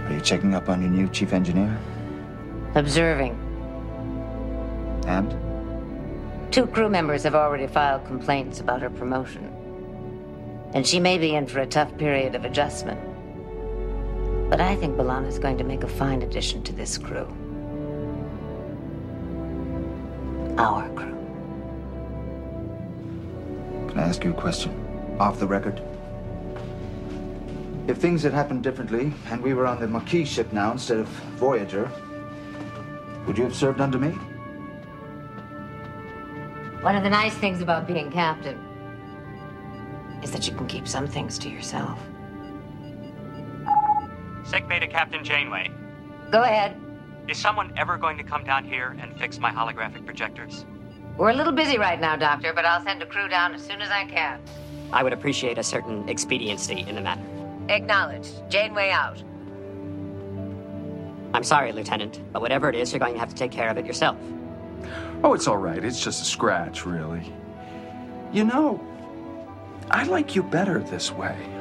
Are you checking up on your new chief engineer? Observing. And? 2 crew members have already filed complaints about her promotion. And she may be in for a tough period of adjustment. But I think B'Elanna's going to make a fine addition to this crew. Our crew. Can I ask you a question? Off the record? If things had happened differently, and we were on the Maquis ship now instead of Voyager, would you have served under me? One of the nice things about being captain is that you can keep some things to yourself. Sickbay to Captain Janeway. Go ahead. Is someone ever going to come down here and fix my holographic projectors? We're a little busy right now, Doctor, but I'll send a crew down as soon as I can. I would appreciate a certain expediency in the matter. Acknowledged. Janeway out. I'm sorry, Lieutenant, but whatever it is, you're going to have to take care of it yourself. Oh, it's all right. It's just a scratch, really. You know, I like you better this way.